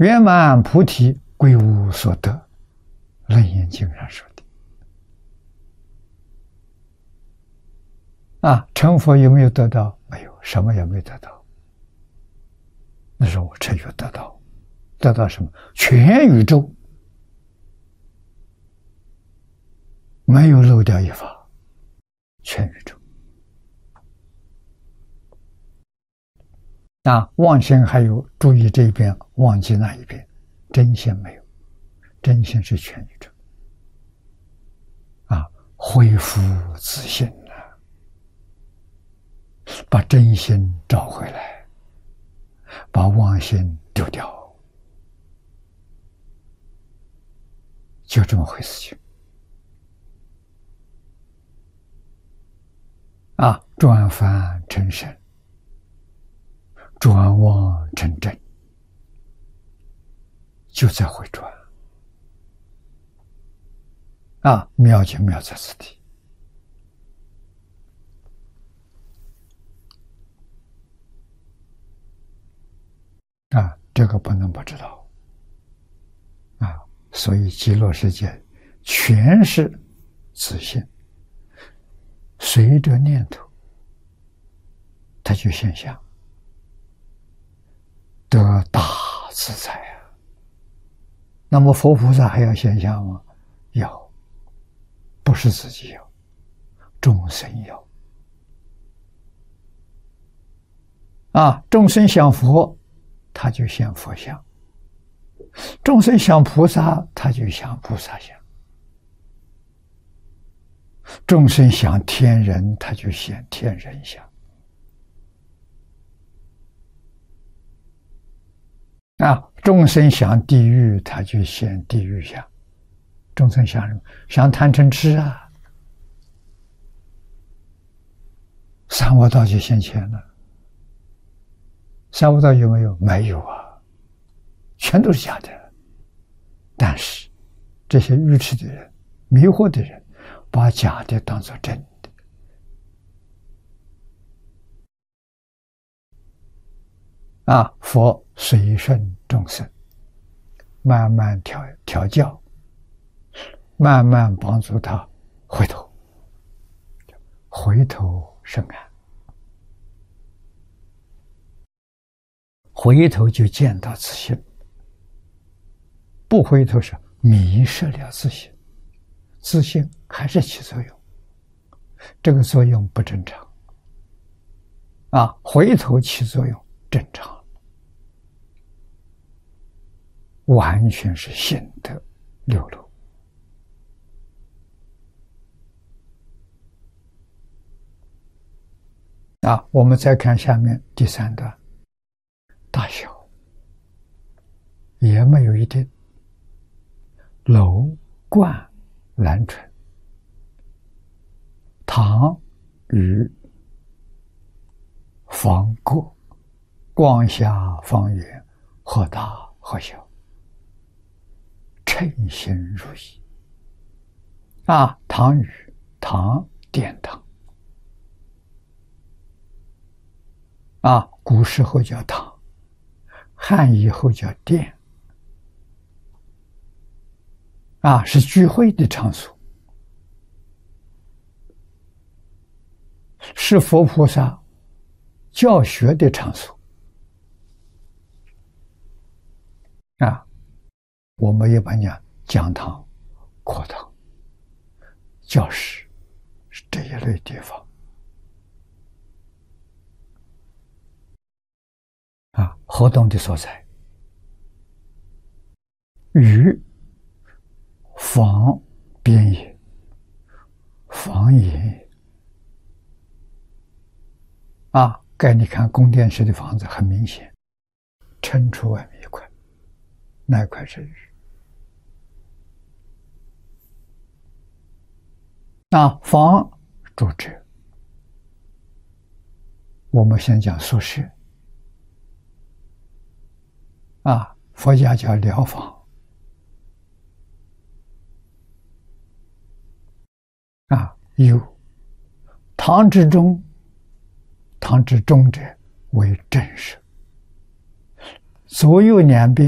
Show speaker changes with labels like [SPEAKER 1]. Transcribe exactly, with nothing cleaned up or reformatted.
[SPEAKER 1] 圆满菩提归无所得，《楞严经》上说的。啊，成佛有没有得到？没有，什么也没得到。那时候我成就得到，得到什么？全宇宙没有漏掉一法，全宇宙。啊，妄心还有注意这一边，忘记那一边，真心没有，真心是全宇宙。啊，恢复自信了，把真心找回来，把妄心丢掉，就这么回事情。啊，转凡成圣，转妄成真，就在回转。啊，妙就妙在此地。啊，这个不能不知道。啊，所以极乐世界全是自信，随着念头，它就现象，得大自在啊。那么佛菩萨还要现象吗？要，不是自己要，众生要。啊，众生想佛，他就现佛像；众生想菩萨，他就想菩萨像；众生想天人，他就现天人像。啊，众生想地狱，他就现地狱像；众生想什么？想贪嗔痴啊，三恶道就现前了。三恶道有没有？没有啊，全都是假的。但是这些愚痴的人、迷惑的人，把假的当作真的。啊，佛随顺众生，慢慢调调教，慢慢帮助他回头，回头是岸，回头就见到自信，不回头是迷失了自信，自信还是起作用，这个作用不正常。啊，回头起作用正常，完全是心得流露。啊，我们再看下面第三段，大小也没有一定，楼观兰春，堂宇方过，光下方圆，或大或小，称心如意。啊，堂宇，堂殿堂。啊，古时候叫堂，汉以后叫殿。啊，是聚会的场所，是佛菩萨教学的场所。啊，我们一般讲讲堂、课堂、教室，是这一类地方。啊，活动的所在。宇，房边也，房也。啊，该你看宫殿式的房子，很明显，撑出外面一块，那一块是宇。啊，房住者，我们先讲宿舍。啊，佛家叫疗房。啊，有堂之中，堂之中者为正室，左右两边